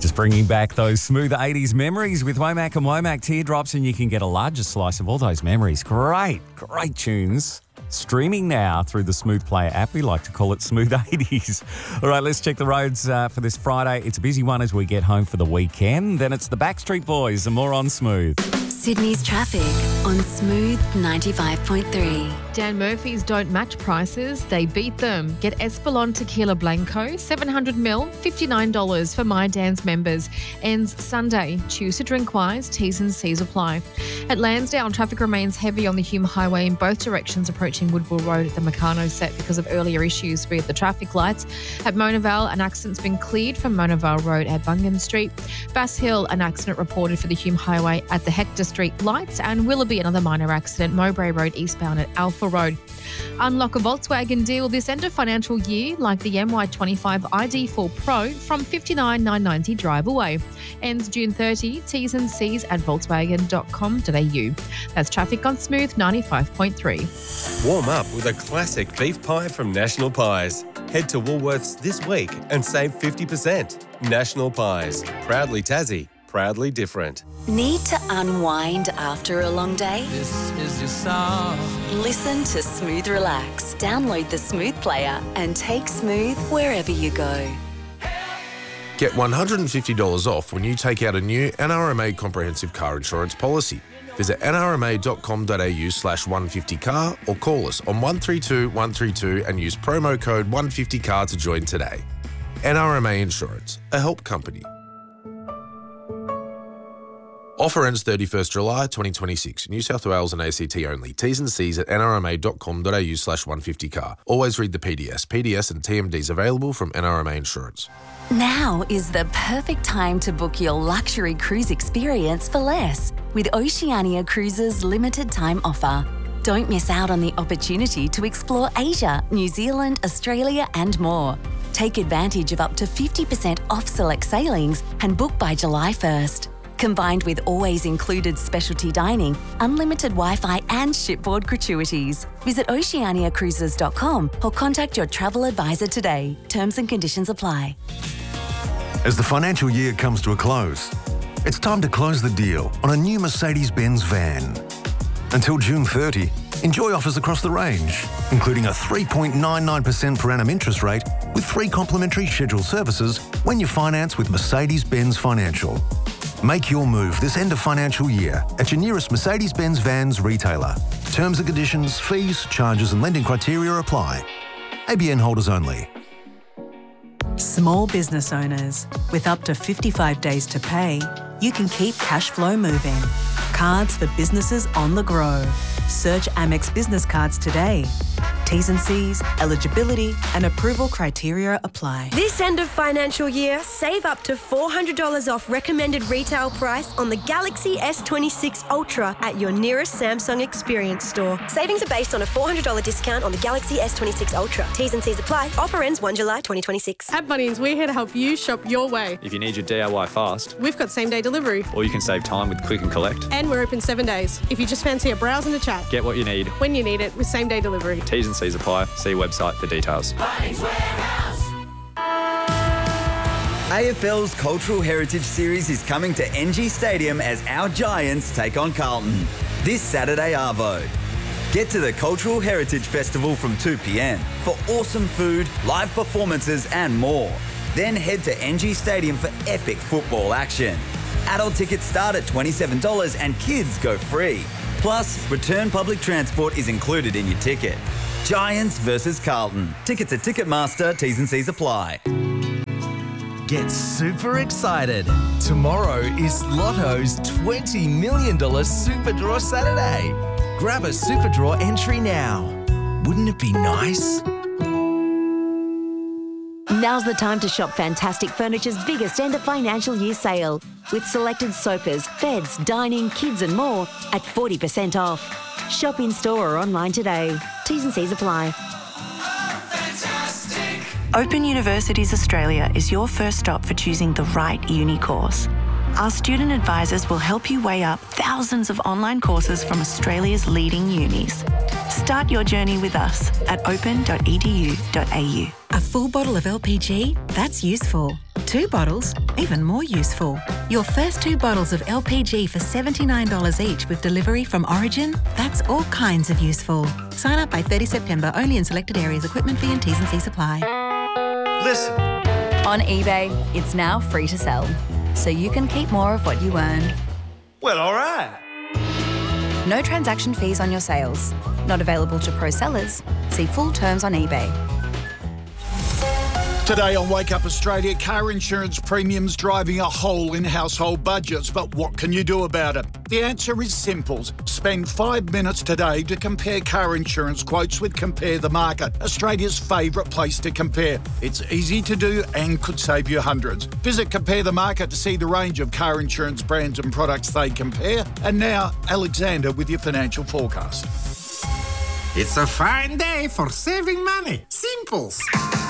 Just bringing back those smooth 80s memories with Womack and Womack Teardrops, and you can get a larger slice of all those memories. Great tunes. Streaming now through the Smooth Player app. We like to call it Smooth 80s. All right, let's check the roads for this Friday. It's a busy one as we get home for the weekend. Then it's the Backstreet Boys and more on Smooth. Sydney's traffic on Smooth 95.3. Dan Murphy's don't match prices, they beat them. Get Espolon Tequila Blanco, 700ml, $59 for My Dan's members. Ends Sunday. Choose to drink wise, T's and C's apply. At Lansdowne, traffic remains heavy on the Hume Highway in both directions approaching Woodville Road at the Meccano set because of earlier issues with the traffic lights. At Mona Vale, an accident's been cleared from Mona Vale Road at Bungan Street. Bass Hill, an accident reported for the Hume Highway at the Hector Street lights, and Willoughby, another minor accident, Mowbray Road eastbound at Alpha Road. Unlock a Volkswagen deal this end of financial year, like the MY25 ID4 Pro from $59,990 drive away. Ends June 30. T's and C's at volkswagen.com.au. That's traffic on Smooth 95.3. Warm up with a classic beef pie from National Pies. Head to Woolworths this week and save 50%. National Pies. Proudly Tassie. Proudly different. Need to unwind after a long day? This is your song. Listen to Smooth Relax. Download the Smooth Player and take Smooth wherever you go. Get $150 off when you take out a new NRMA comprehensive car insurance policy. Visit nrma.com.au/150car or call us on 132 132 and use promo code 150car to join today. NRMA Insurance, a help company. Offer ends 31st July 2026. New South Wales and ACT only. T's and C's at nrma.com.au/150car. Always read the PDS. PDS and TMDs available from NRMA Insurance. Now is the perfect time to book your luxury cruise experience for less with Oceania Cruises' limited time offer. Don't miss out on the opportunity to explore Asia, New Zealand, Australia and more. Take advantage of up to 50% off select sailings and book by July 1st. Combined with always included specialty dining, unlimited Wi-Fi and shipboard gratuities. Visit oceaniacruises.com or contact your travel advisor today. Terms and conditions apply. As the financial year comes to a close, it's time to close the deal on a new Mercedes-Benz van. Until June 30, enjoy offers across the range, including a 3.99% per annum interest rate with 3 complimentary scheduled services when you finance with Mercedes-Benz Financial. Make your move this end of financial year at your nearest Mercedes-Benz Vans retailer. Terms and conditions, fees, charges and lending criteria apply. ABN holders only. Small business owners, with up to 55 days to pay, you can keep cash flow moving. Cards for businesses on the go. Search Amex Business Cards today. T's and C's, eligibility and approval criteria apply. This end of financial year, save up to $400 off recommended retail price on the Galaxy S26 Ultra at your nearest Samsung Experience store. Savings are based on a $400 discount on the Galaxy S26 Ultra. T's and C's apply. Offer ends 1 July 2026. At Bunnings, we're here to help you shop your way. If you need your DIY fast, we've got same-day delivery. Or you can save time with Click and Collect. And we're open 7 days. If you just fancy a browse and a chat, get what you need when you need it with same-day delivery. T's and C's apply. See website for details. AFL's Cultural Heritage Series is coming to NG Stadium as our Giants take on Carlton this Saturday arvo. Get to the Cultural Heritage Festival from 2 p.m. for awesome food, live performances and more. Then head to NG Stadium for epic football action. Adult tickets start at $27 and kids go free. Plus, return public transport is included in your ticket. Giants versus Carlton. Tickets at Ticketmaster. T's and C's apply. Get super excited. Tomorrow is Lotto's $20 million Super Draw Saturday. Grab a Super Draw entry now. Wouldn't it be nice? Now's the time to shop Fantastic Furniture's biggest end of financial year sale with selected sofas, beds, dining, kids and more at 40% off. Shop in store or online today. T's and C's apply. Open Universities Australia is your first stop for choosing the right uni course. Our student advisors will help you weigh up thousands of online courses from Australia's leading unis. Start your journey with us at open.edu.au. A full bottle of LPG? That's useful. 2 bottles, even more useful. Your first 2 bottles of LPG for $79 each with delivery from Origin? That's all kinds of useful. Sign up by 30 September, only in selected areas. Equipment fee and T's and C's apply. Listen. On eBay, it's now free to sell, so you can keep more of what you earn. Well, all right. No transaction fees on your sales. Not available to pro sellers. See full terms on eBay. Today on Wake Up Australia, car insurance premiums driving a hole in household budgets. But what can you do about it? The answer is simple. Spend 5 minutes today to compare car insurance quotes with Compare the Market, Australia's favourite place to compare. It's easy to do and could save you hundreds. Visit Compare the Market to see the range of car insurance brands and products they compare. And now, Alexander with your financial forecast. It's a fine day for saving money. Simples.